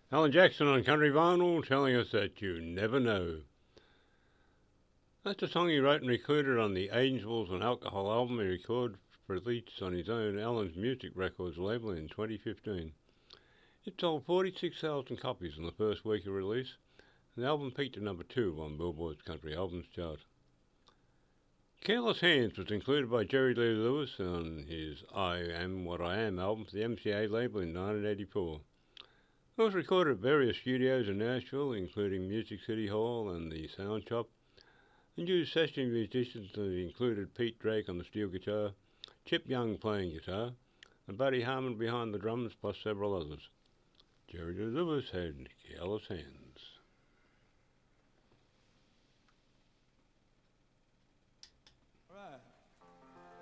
Alan Jackson on Country Vinyl telling us that you never know. That's a song he wrote and recorded on the Angels and Alcohol album he recorded for release on his own Alan's Music Records label in 2015. It sold 46,000 copies in the first week of release, and the album peaked at number 2 on Billboard's Country Albums chart. Careless Hands was included by Jerry Lee Lewis on his I Am What I Am album for the MCA label in 1984. It was recorded at various studios in Nashville, including Music City Hall and the Sound Shop, and used session musicians that included Pete Drake on the steel guitar, Chip Young playing guitar, and Buddy Harman behind the drums, plus several others. Jerry Lee Lewis had Careless Hands.